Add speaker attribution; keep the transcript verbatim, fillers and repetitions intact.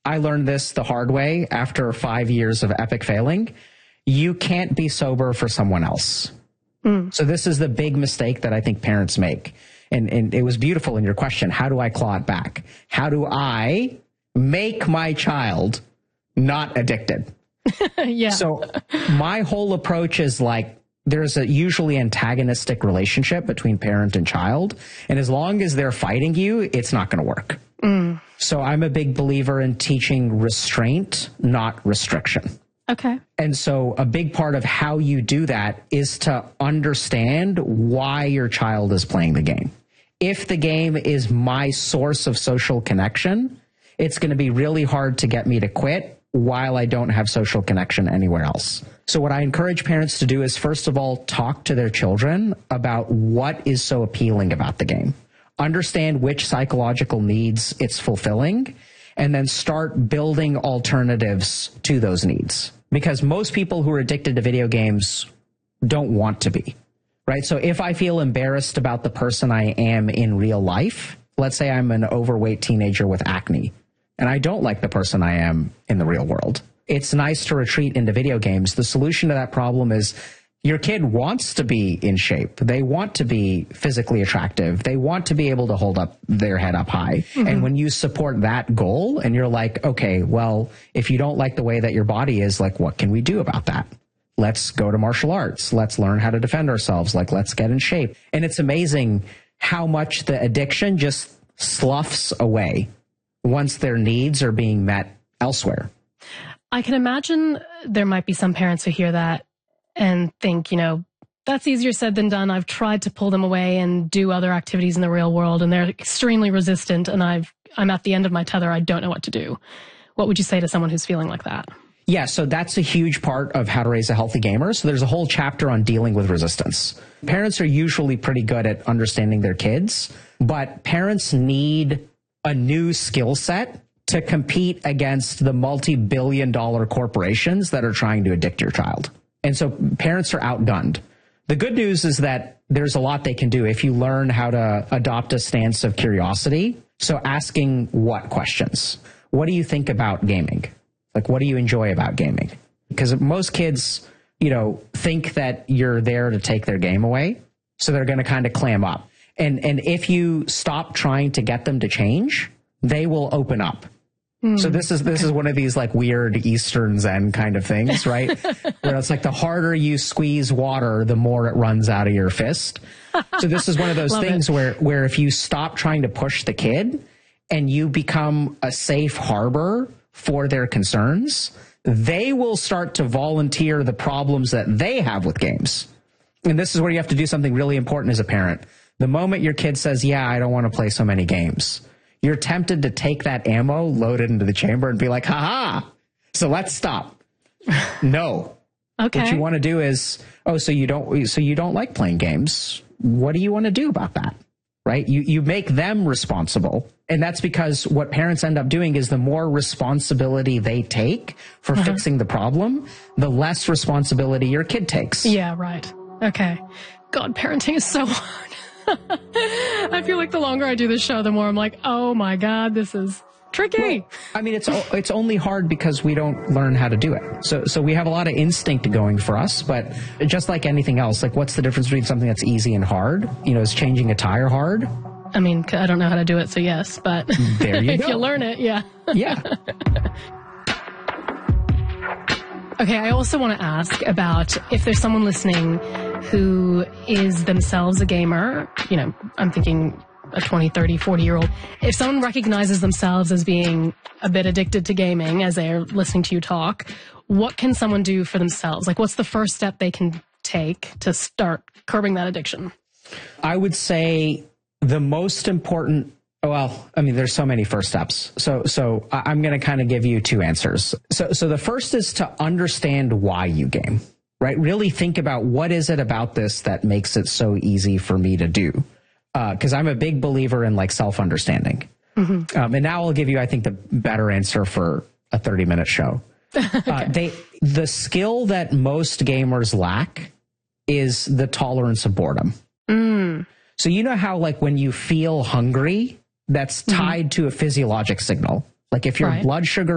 Speaker 1: I learned this the hard way after five years of epic failing. You can't be sober for someone else. Mm. So this is the big mistake that I think parents make. And, and it was beautiful in your question. How do I claw it back? How do I make my child not addicted?
Speaker 2: Yeah.
Speaker 1: So my whole approach is like, there's a usually antagonistic relationship between parent and child. And as long as they're fighting you, it's not going to work. Mm. So I'm a big believer in teaching restraint, not restriction.
Speaker 2: Okay.
Speaker 1: And so a big part of how you do that is to understand why your child is playing the game. If the game is my source of social connection, it's going to be really hard to get me to quit while I don't have social connection anywhere else. So what I encourage parents to do is, first of all, talk to their children about what is so appealing about the game. Understand which psychological needs it's fulfilling, and then start building alternatives to those needs. Because most people who are addicted to video games don't want to be, right? So if I feel embarrassed about the person I am in real life, let's say I'm an overweight teenager with acne, and I don't like the person I am in the real world, it's nice to retreat into video games. The solution to that problem is your kid wants to be in shape. They want to be physically attractive. They want to be able to hold up their head up high. Mm-hmm. And when you support that goal and you're like, okay, well, if you don't like the way that your body is, like, what can we do about that? Let's go to martial arts. Let's learn how to defend ourselves. Like, let's get in shape. And it's amazing how much the addiction just sloughs away once their needs are being met elsewhere.
Speaker 2: I can imagine there might be some parents who hear that and think, you know, that's easier said than done. I've tried to pull them away and do other activities in the real world, and they're extremely resistant, and I've, I'm at the end of my tether. I don't know what to do. What would you say to someone who's feeling like that?
Speaker 1: Yeah, so that's a huge part of How to Raise a Healthy Gamer. So there's a whole chapter on dealing with resistance. Parents are usually pretty good at understanding their kids, but parents need a new skill set to compete against the multi-billion dollar corporations that are trying to addict your child. And so parents are outgunned. The good news is that there's a lot they can do if you learn how to adopt a stance of curiosity. So asking what questions? What do you think about gaming? Like, what do you enjoy about gaming? Because most kids, you know, think that you're there to take their game away. So they're going to kind of clam up. And, and if you stop trying to get them to change, they will open up. Mm. So this is this is one of these like weird Eastern Zen kind of things, right? Where it's like the harder you squeeze water, the more it runs out of your fist. So this is one of those things it. where where if you stop trying to push the kid and you become a safe harbor for their concerns, they will start to volunteer the problems that they have with games. And this is where you have to do something really important as a parent. The moment your kid says, yeah, I don't want to play so many games, you're tempted to take that ammo, load it into the chamber, and be like, haha, so let's stop. No.
Speaker 2: Okay.
Speaker 1: What you want to do is, oh, so you don't, so you don't like playing games. What do you want to do about that? Right? You, you make them responsible. And that's because what parents end up doing is the more responsibility they take for uh-huh. fixing the problem, the less responsibility your kid takes.
Speaker 2: Yeah, right. Okay. God, parenting is so hard. I feel like the longer I do this show, the more I'm like, oh my God, this is tricky.
Speaker 1: Well, I mean, it's it's only hard because we don't learn how to do it. So so we have a lot of instinct going for us, but just like anything else, like what's the difference between something that's easy and hard? You know, is changing a tire hard?
Speaker 2: I mean, I don't know how to do it, so yes, but
Speaker 1: there you
Speaker 2: if
Speaker 1: go.
Speaker 2: you learn it, yeah.
Speaker 1: Yeah.
Speaker 2: Okay, I also want to ask about if there's someone listening who is themselves a gamer, you know, I'm thinking a twenty, thirty, forty-year-old. If someone recognizes themselves as being a bit addicted to gaming as they're listening to you talk, what can someone do for themselves? Like, what's the first step they can take to start curbing that addiction?
Speaker 1: I would say the most important Well, I mean, there's so many first steps. So, so I'm going to kind of give you two answers. So, so the first is to understand why you game, right? Really think about what is it about this that makes it so easy for me to do? Uh, cause I'm a big believer in like self-understanding. Mm-hmm. Um, and now I'll give you, I think, the better answer for a thirty minute show. Okay. Uh, they, the skill that most gamers lack is the tolerance of boredom. Mm. So you know how like when you feel hungry, that's tied mm-hmm. to a physiologic signal. Like if your right. blood sugar